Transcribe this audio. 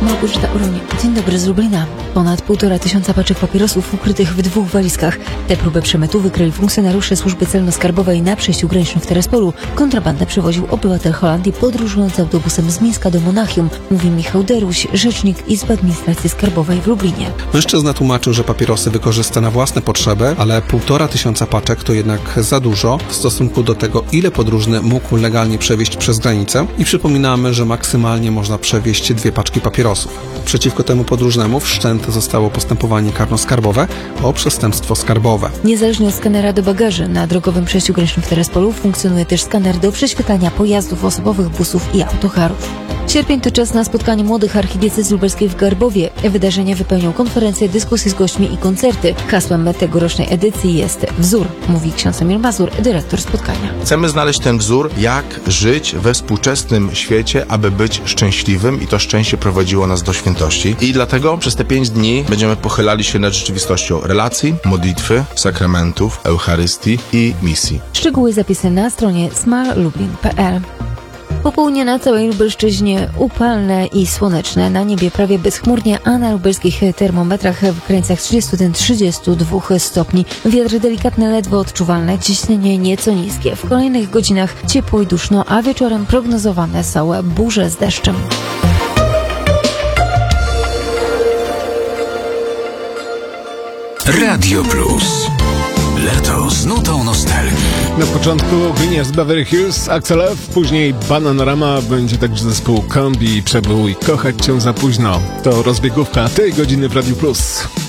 Małgorzata Uronie. Dzień dobry z Lublina. Ponad 1500 paczek papierosów ukrytych w 2 walizkach. Tę próbę przemytu wykryli funkcjonariusze Służby Celno-Skarbowej na przejściu granicznym w Tiraspolu. Kontrabandę przywoził obywatel Holandii podróżujący autobusem z Mińska do Monachium, mówi Michał Deruś, rzecznik Izby Administracji Skarbowej w Lublinie. Mężczyzna tłumaczył, że papierosy wykorzysta na własne potrzeby, ale 1500 paczek to jednak za dużo w stosunku do tego, ile podróżny mógł legalnie przewieźć przez granicę i przypominamy, że maksymalnie można przewieźć 2 paczki papierosów. Przeciwko temu podróżnemu wszczęte zostało postępowanie karno-skarbowe o przestępstwo skarbowe. Niezależnie od skanera do bagaży, na drogowym przejściu granicznym w Tiraspolu funkcjonuje też skaner do prześwietlania pojazdów osobowych, busów i autokarów. Sierpień to czas na spotkanie młodych archidiecezji lubelskiej w Garbowie. Wydarzenia wypełnią konferencje, dyskusje z gośćmi i koncerty. Hasłem tegorocznej edycji jest wzór, mówi ksiądz Emil Mazur, dyrektor spotkania. Chcemy znaleźć ten wzór, jak żyć we współczesnym świecie, aby być szczęśliwym i to szczęście prowadziło nas do świętości. I dlatego przez te 5 dni będziemy pochylali się nad rzeczywistością relacji, modlitwy, sakramentów, Eucharystii i misji. Szczegóły zapisy na stronie smallublin.pl. Popołudnie na całej Lubelszczyźnie upalne i słoneczne, na niebie prawie bezchmurnie, a na lubelskich termometrach w granicach 31-32 stopni. Wiatr delikatny, ledwo odczuwalne, ciśnienie nieco niskie. W kolejnych godzinach ciepło i duszno, a wieczorem prognozowane są burze z deszczem. Radio Plus. Lato z nutą nostalgii. Na początku Gliniarz z Beverly Hills, Axel F, później Bananarama, będzie także zespół Kombi, Przebył i Kochać Cię za późno. To rozbiegówka tej godziny w Radiu Plus.